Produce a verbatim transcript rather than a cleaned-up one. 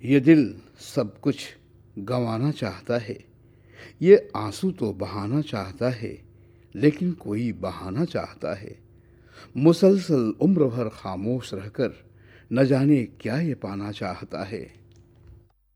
ये दिल सब कुछ गंवाना चाहता है, ये आंसू तो बहाना चाहता है, लेकिन कोई बहाना चाहता है। मुसलसल उम्र भर खामोश रहकर न जाने क्या ये पाना चाहता है।